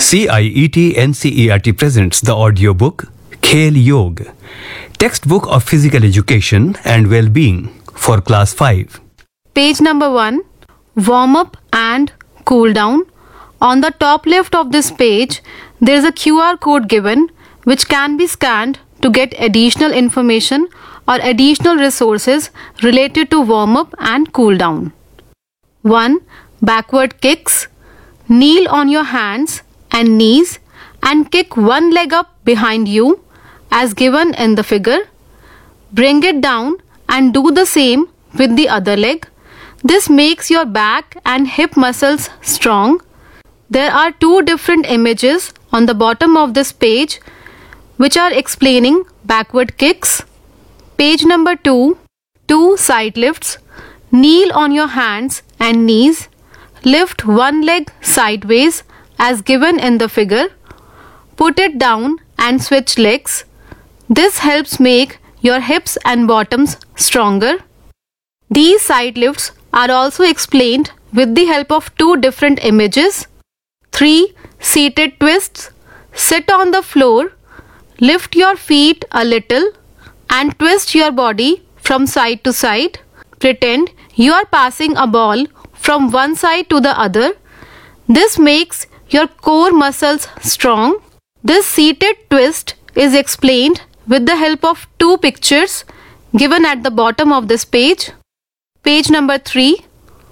CIET NCERT presents the audiobook Khel Yog, textbook of physical education and well-being for class 5. Page number 1, warm up and cool down. On the top left of this page, there is a QR code given which can be scanned to get additional information or additional resources related to warm up and cool down. 1. Backward kicks. Kneel on your hands and knees and kick one leg up behind you as given in the figure. Bring it down and do the same with the other leg. This makes your back and hip muscles strong. There are two different images on the bottom of this page which are explaining backward kicks. Page number 2, 2 side lifts. Kneel on your hands and knees. Lift one leg sideways as given in the figure. Put it down and switch legs. This helps make your hips and bottoms stronger. These side lifts are also explained with the help of two different images. 3 seated twists. Sit on the floor. Lift your feet a little and twist your body from side to side. Pretend you are passing a ball from one side to the other. This makes your core muscles strong. This seated twist is explained with the help of two pictures given at the bottom of this page. Page number 3,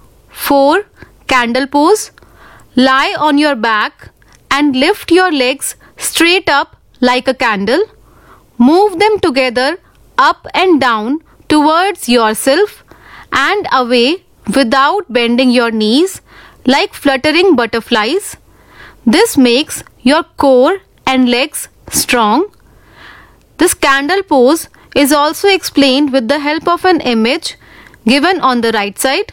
4 candle pose. Lie on your back and lift your legs straight up like a candle. Move them together up and down towards yourself and away without bending your knees like fluttering butterflies. This makes your core and legs strong. This candle pose is also explained with the help of an image given on the right side.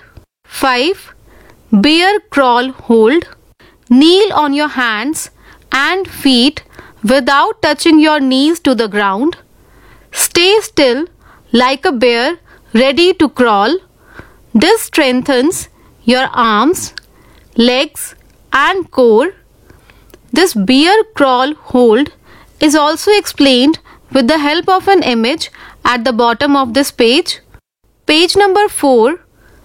5 bear crawl hold. Kneel on your hands and feet without touching your knees to the ground. Stay still like a bear ready to crawl. This strengthens your arms, legs and core. This bear crawl hold is also explained with the help of an image at the bottom of this page. Page number 4,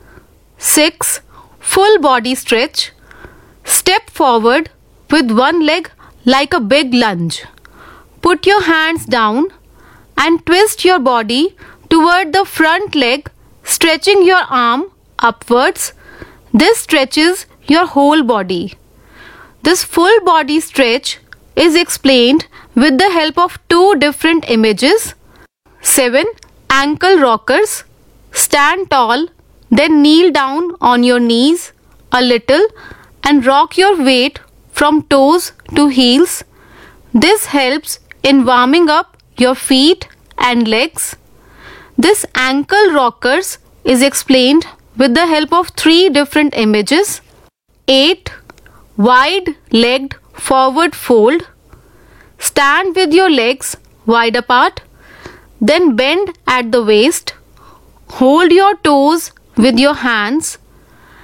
6 full body stretch. Step forward with one leg like a big lunge. Put your hands down and twist your body toward the front leg, stretching your arm upwards. This stretches your whole body. This full body stretch is explained with the help of two different images. 7 ankle rockers. Stand tall, then kneel down on your knees a little and rock your weight from toes to heels. This helps in warming up your feet and legs. This ankle rockers is explained with the help of three different images. 8 wide-legged forward fold. Stand with your legs wide apart, then bend at the waist. Hold your toes with your hands